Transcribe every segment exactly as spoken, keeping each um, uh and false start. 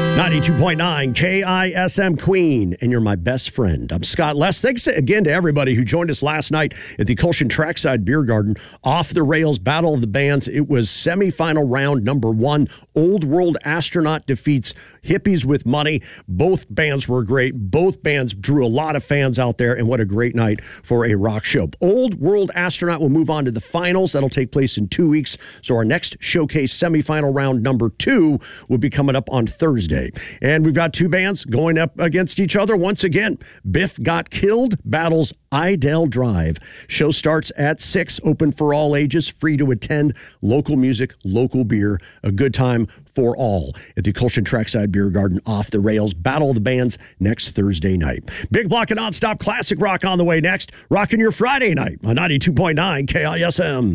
ninety-two point nine K I S M Queen, and you're my best friend. I'm Scott Les. Thanks again to everybody who joined us last night at the Colshan Trackside Beer Garden. Off the Rails Battle of the Bands. It was semifinal round number one. Old World Astronaut defeats Hippies with Money. Both bands were great. Both bands drew a lot of fans out there, and what a great night for a rock show. Old World Astronaut will move on to the finals. That'll take place in two weeks. So our next showcase semifinal round number two will be coming up on Thursday. And we've got two bands going up against each other once again. Biff Got Killed battles Idell Drive. Show starts at six, open for all ages, free to attend. Local music, local beer, a good time for all at the Colshan Trackside Beer Garden. Off the Rails Battle of the Bands next Thursday night. Big block of nonstop classic rock on the way next. Rocking your Friday night on ninety-two point nine K I S M.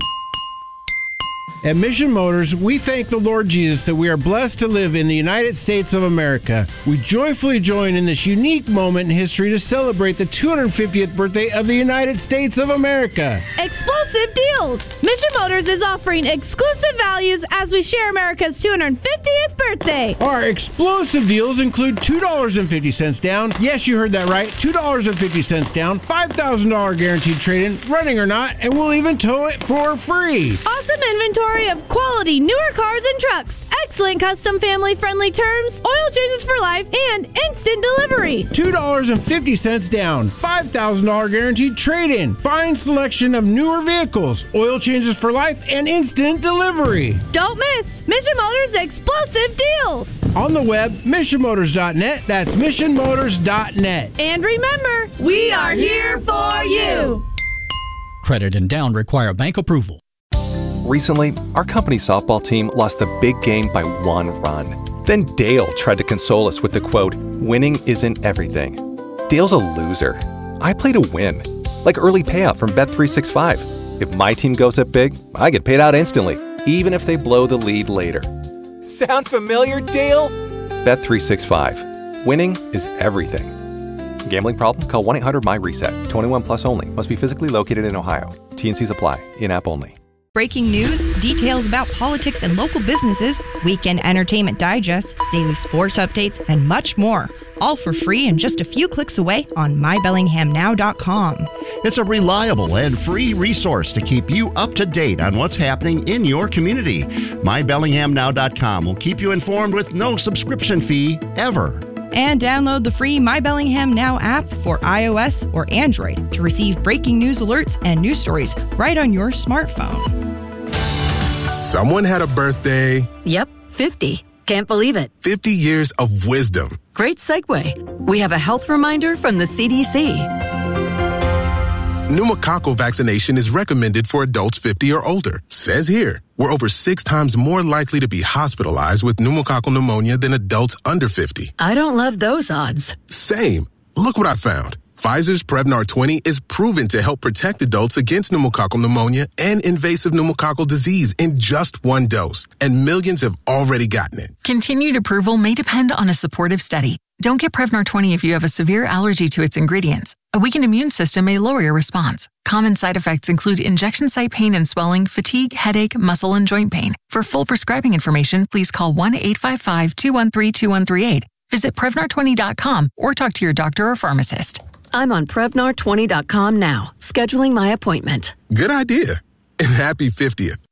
At Mission Motors, we thank the Lord Jesus that we are blessed to live in the United States of America. We joyfully join in this unique moment in history to celebrate the two hundred fiftieth birthday of the United States of America. Explosive deals! Mission Motors is offering exclusive values as we share America's two hundred fiftieth birthday. Our explosive deals include two dollars and fifty cents down. Yes, you heard that right. two dollars and fifty cents down. five thousand dollars guaranteed trade-in, running or not, and we'll even tow it for free. Awesome inventory of quality newer cars and trucks, excellent custom family-friendly terms, oil changes for life, and instant delivery. two dollars and fifty cents down, five thousand dollars guaranteed trade-in, fine selection of newer vehicles, oil changes for life, and instant delivery. Don't miss Mission Motors explosive deals. On the web, mission motors dot net. That's mission motors dot net. And remember, we are here for you. Credit and down require bank approval. Recently, our company softball team lost the big game by one run. Then Dale tried to console us with the quote, "Winning isn't everything." Dale's a loser. I play to win. Like early payout from Bet three sixty-five. If my team goes up big, I get paid out instantly, even if they blow the lead later. Sound familiar, Dale? Bet three sixty-five. Winning is everything. Gambling problem? Call one eight hundred M Y reset. twenty-one plus only. Must be physically located in Ohio. T N Cs apply. In-app only. Breaking news, details about politics and local businesses, weekend entertainment digest, daily sports updates, and much more. All for free and just a few clicks away on my bellingham now dot com. It's a reliable and free resource to keep you up to date on what's happening in your community. my bellingham now dot com will keep you informed with no subscription fee ever. And download the free My Bellingham Now app for iOS or Android to receive breaking news alerts and news stories right on your smartphone. Someone had a birthday. Yep, fifty. Can't believe it. fifty years of wisdom. Great segue. We have a health reminder from the C D C. Pneumococcal vaccination is recommended for adults fifty or older. Says here, we're over six times more likely to be hospitalized with pneumococcal pneumonia than adults under fifty. I don't love those odds. Same. Look what I found. Pfizer's Prevnar twenty is proven to help protect adults against pneumococcal pneumonia and invasive pneumococcal disease in just one dose, and millions have already gotten it. Continued approval may depend on a supportive study. Don't get Prevnar twenty if you have a severe allergy to its ingredients. A weakened immune system may lower your response. Common side effects include injection site pain and swelling, fatigue, headache, muscle, and joint pain. For full prescribing information, please call one eight five five, two one three, two one three eight. Visit Prevnar twenty dot com or talk to your doctor or pharmacist. I'm on Prevnar twenty dot com now, scheduling my appointment. Good idea. And happy fiftieth.